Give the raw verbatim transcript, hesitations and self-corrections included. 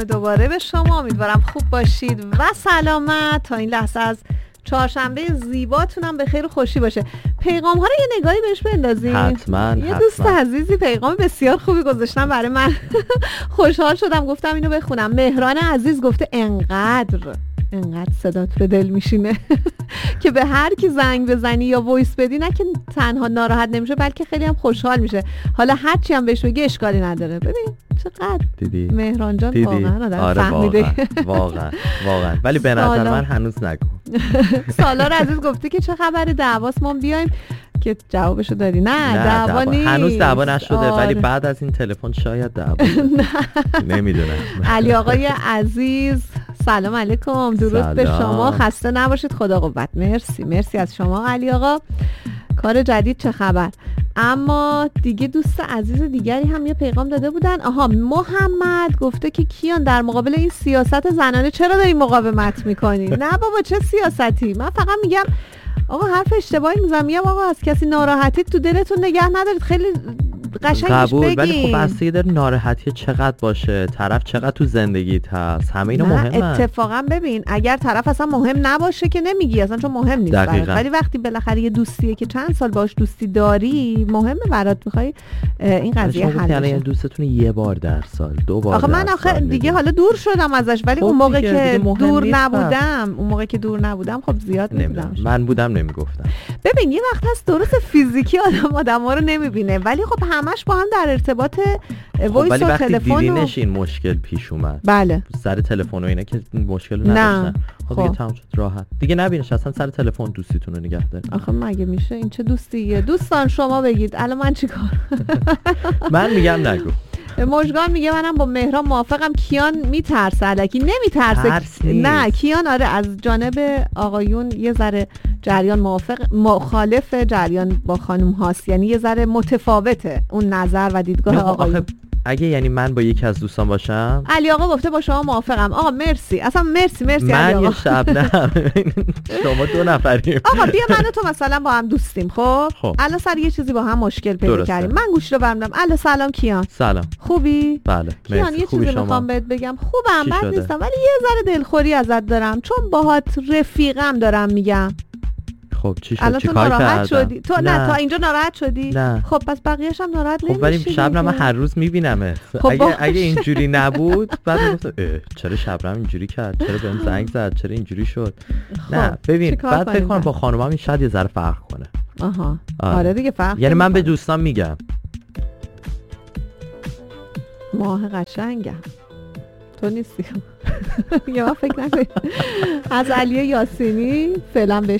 دوباره به شما، امیدوارم خوب باشید و سلامت. تا این لحظه از چهارشنبه زیباتونم به خیر و خوشی باشه. پیغام ها رو یه نگاهی بهش بندازیم. حتما یه حتما. دوست عزیزی پیغام بسیار خوبی گذاشتن برای من. خوشحال شدم، گفتم اینو بخونم. مهران عزیز گفته انقدر انقدر صدات به دل میشینه که به هر کی زنگ بزنی یا وایس بدی نه که تنها ناراحت نمیشه بلکه خیلی هم خوشحال میشه. حالا هر چی هم بهش بگی اشکالی نداره. ببین چقدر دیدی مهران جان دیدی. واقعا آدم آره فهمیده. واقعا واقعا واقعا ولی به نظر من هنوز نگو. سالار عزیز گفته که چه خبر دعواست، ما بیایم که جوابشو داری. نه, نه دعوا نیست، هنوز دعوا نشده. آره. ولی بعد از این تلفن شاید دعوا نمیدونم. علی آقای عزیز سلام علیکم، درود به شما، خسته نباشید، خدا قوت. مرسی مرسی از شما علی آقا. کار جدید چه خبر؟ اما دیگه دوست عزیز دیگری هم یه پیغام داده بودن. آها، محمد گفته که کیان در مقابل این سیاست زنانه چرا داری مقاومت میکنی؟ نه بابا چه سیاستی، من فقط میگم آقا حرف اشتباهی میزنم، میگم آقا از کسی ناراحتید تو دلتون نگه ندارید، خیلی قشنگش بگین. ولی خب بستگی داره ناراحتی چقدر باشه، طرف چقدر تو زندگیت هست، همه اینا مهمه. اتفاقا ببین اگر طرف اصلا مهم نباشه که نمیگی اصلا، چون مهم نیست برات. ولی وقتی بالاخره یه دوستیه که چند سال باش دوستی داری، مهمه برات، میخوای این قضیه حل بشه. یعنی دوستتون یه بار در سال، دو بار آخه من آخه دیگه حالا دور شدم ازش، ولی اون موقع که دور نبودم اون موقع که دور نبودم خب زیاد نمیدونم. من بودم نمیگفتم. ببین یه وقت هست درست فیزیکی آدم آدما رو نمیبینه، ولی خب همش با هم در ارتباط وایس خب و تلفن. ولی وقتی دیدینش این مشکل پیش اومد، بله سر تلفن و اینا که مشکل نداشتن، خب دیگه تمام شد، راحت دیگه نبینش اصلا، سر تلفن دوستیتون رو نگه دارید. آخه مگه میشه این چه دوستیه؟ دوستان شما بگید الان من چیکار؟ من میگم نگو. مژگان میگه منم با مهران موافقم، کیان میترسه الکی. نمیترسه نه کیان، آره از جانب آقایون یه ذره جریان موافق مخالف جریان با خانم هاست، یعنی یه ذره متفاوته اون نظر و دیدگاه آقایون. اگه یعنی من با یکی از دوستان باشم، علی آقا گفته با شما موافقم. آقا مرسی، اصلا مرسی مرسی علی آقا. من یه شب نه شما دو نفریم. آقا بیا من و تو مثلا با هم دوستیم، خب خب. الان سر یه چیزی با هم مشکل پیدا کردیم، من گوش رو برمیدم. الو سلام کیان. سلام. خوبی؟ بله کیان مرسی. یه چیزی میخوام بهت بگم. خوبم، بد نیستم، ولی یه ذره دلخوری ازت دارم چون باهات رفیقم دارم میگم. خب چی شد؟ الان چی تو کار ناراحت کردم؟ شدی؟ تو نه. نه تا اینجا ناراحت شدی؟ نه. خب پس بقیه‌اش هم ناراحت نمیشی. خب ولی شبنم من هر روز میبینمه. خب اگه اگه اینجوری نبود بعد میگفتم چرا شبنم اینجوری کرد، چرا بهم زنگ زد، چرا اینجوری شد. خب. نه ببین بعد فکر کنم با خانومم این شاید یه ذره فرق کنه. آها آره, آره دیگه فرق. یعنی من به دوستان میگم ماه قشنگم تو نیستی. یه من فکر نکنی. از علی یاسینی فعلا بهش